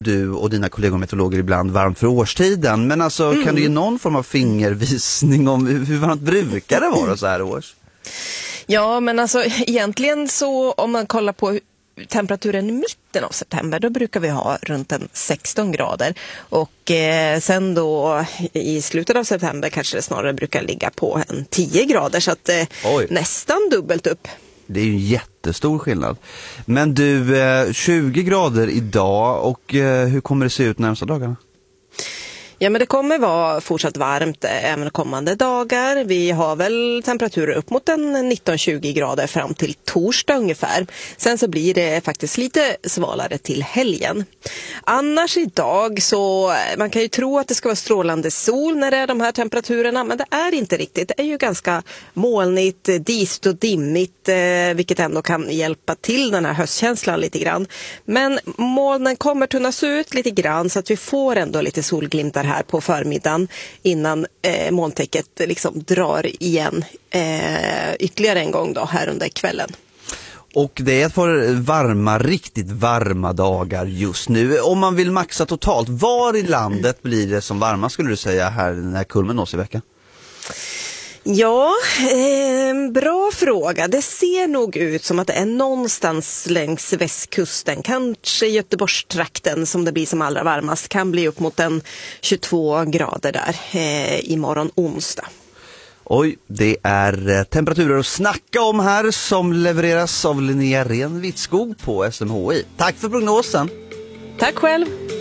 du och dina kollegor meteorologer ibland varmt för årstiden. Men alltså, kan du ge någon form av fingervisning om hur varmt brukar det vara så här års? Ja, men alltså egentligen så om man kollar på temperaturen i mitten av september, då brukar vi ha runt en 16 grader. Och sen då i slutet av september kanske det snarare brukar ligga på en 10 grader. Så att nästan dubbelt upp. Det är ju en jättestor skillnad. Men du, 20 grader idag och hur kommer det se ut närmsta dagarna? Ja, men det kommer vara fortsatt varmt även kommande dagar. Vi har väl temperaturer upp mot en 19-20 grader fram till torsdag ungefär. Sen så blir det faktiskt lite svalare till helgen. Annars idag så, man kan ju tro att det ska vara strålande sol när det är de här temperaturerna, men det är inte riktigt. Det är ju ganska molnigt, dist och dimmigt, vilket ändå kan hjälpa till den här höstkänslan lite grann. Men molnen kommer tunnas ut lite grann så att vi får ändå lite solglimtar här på förmiddagen innan molntäcket liksom drar igen ytterligare en gång då här under kvällen. Och det är ett par riktigt varma dagar just nu. Om man vill maxa totalt, var i landet blir det som varmast skulle du säga här när kulmen nås i veckan? Ja, bra fråga. Det ser nog ut som att det är någonstans längs västkusten, kanske Göteborgstrakten som det blir som allra varmast. Kan bli upp mot en 22 grader där imorgon onsdag. Oj, det är temperaturer att snacka om här som levereras av Linnea Renvitskog på SMHI. Tack för prognosen. Tack själv.